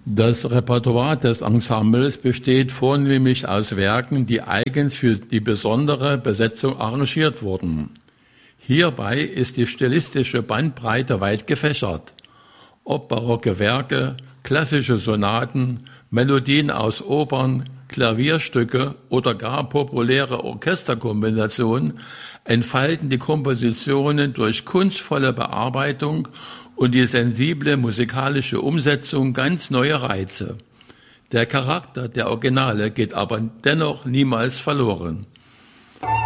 Das Repertoire des Ensembles besteht vornehmlich aus Werken, die eigens für die besondere Besetzung arrangiert wurden. Hierbei ist die stilistische Bandbreite weit gefächert. Ob barocke Werke, klassische Sonaten, Melodien aus Opern, Klavierstücke oder gar populäre Orchesterkombinationen entfalten die Kompositionen durch kunstvolle Bearbeitung und die sensible musikalische Umsetzung ganz neue Reize. Der Charakter der Originale geht aber dennoch niemals verloren.